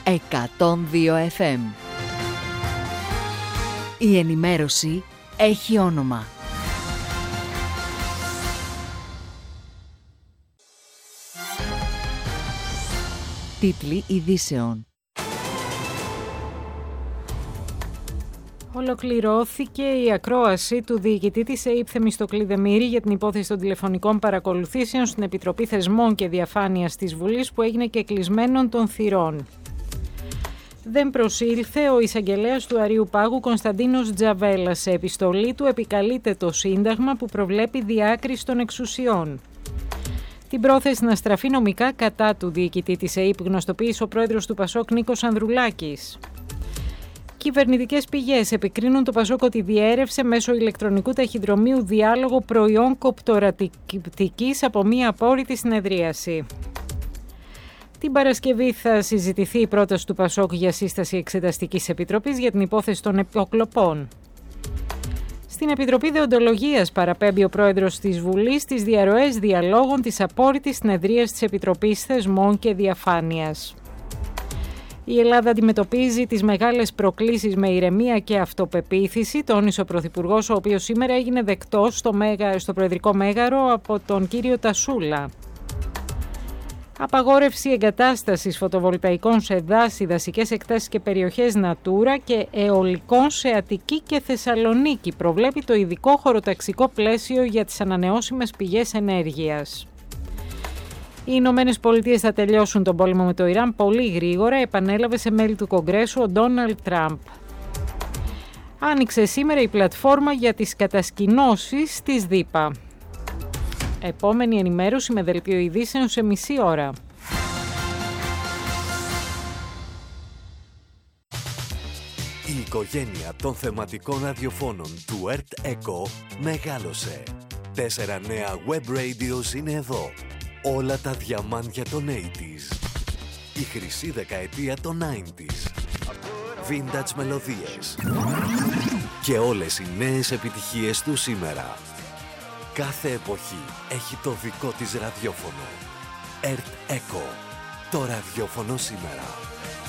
102 FM. Η ενημέρωση έχει όνομα. Τίτλοι ειδήσεων. Ολοκληρώθηκε η ακρόαση του διοικητή της ΕΥΠ Θεμιστοκλή Δεμήρη για την υπόθεση των τηλεφωνικών παρακολουθήσεων στην Επιτροπή Θεσμών και Διαφάνειας της Βουλής, που έγινε και κλεισμένων των θυρών. Δεν προσήλθε ο εισαγγελέας του Αρείου Πάγου Κωνσταντίνος Τζαβέλας. Σε επιστολή του επικαλείται το Σύνταγμα που προβλέπει διάκριση των εξουσιών. Την πρόθεση να στραφεί νομικά κατά του διοικητή της ΕΥΠ γνωστοποίησε ο πρόεδρος του Πασόκ Νίκος Ανδρουλάκης. Κυβερνητικές πηγές επικρίνουν το Πασόκ ότι διέρευσε μέσω ηλεκτρονικού ταχυδρομείου διάλογο προϊόν κοπτορατικής από μία απόρριτη συνεδρίαση. Την Παρασκευή θα συζητηθεί η πρόταση του Πασόκ για σύσταση εξεταστικής επιτροπής για την υπόθεση των υποκλοπών. Στην Επιτροπή Δεοντολογίας παραπέμπει ο πρόεδρος της Βουλής τις διαρροές διαλόγων της απόρριτης συνεδρίας της Επιτροπής Θεσμών και Διαφάνειας. Η Ελλάδα αντιμετωπίζει τις μεγάλες προκλήσεις με ηρεμία και αυτοπεποίθηση, τόνισε ο Πρωθυπουργός, ο οποίος σήμερα έγινε δεκτός στο Προεδρικό Μέγαρο από τον κύριο Τασούλα. Απαγόρευση εγκατάστασης φωτοβολταϊκών σε δάση, δασικές εκτάσεις και περιοχές Natura και αιωλικών σε Αττική και Θεσσαλονίκη, προβλέπει το ειδικό χωροταξικό πλαίσιο για τις ανανεώσιμες πηγές ενέργειας. Οι Ηνωμένες Πολιτείες θα τελειώσουν τον πόλεμο με το Ιράν πολύ γρήγορα, επανέλαβε σε μέλη του Κογκρέσου ο Ντόναλντ Τραμπ. Άνοιξε σήμερα η πλατφόρμα για τις κατασκηνώσεις της ΔΥΠΑ. Επόμενη ενημέρωση με δελτίο ειδήσεων σε μισή ώρα. Η οικογένεια των θεματικών ραδιοφώνων του ΕΡΤ ΕΚΟ μεγάλωσε. 4 νέα web radios είναι εδώ. Όλα τα διαμάντια των 80s. Η χρυσή δεκαετία των 90s. Vintage μελωδίες. Και όλες οι νέες επιτυχίες του σήμερα. Κάθε εποχή έχει το δικό της ραδιόφωνο. ΕΡΤ ΕΚΟ. Το ραδιόφωνο σήμερα.